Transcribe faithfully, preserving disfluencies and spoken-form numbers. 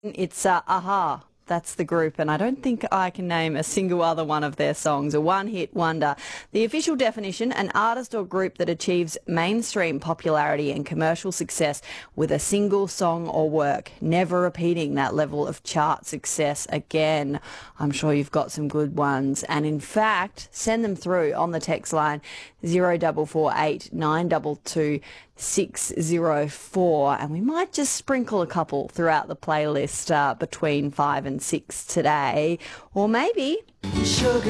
It's uh, a-ha. That's the group, and I don't think I can name a single other one of their songs. A one-hit wonder. The official definition, an artist or group that achieves mainstream popularity and commercial success with a single song or work, never repeating that level of chart success again. I'm sure you've got some good ones, and in fact, send them through on the text line zero four four eight nine two two six zero four, and we might just sprinkle a couple throughout the playlist uh, between five and six today, or maybe Sugar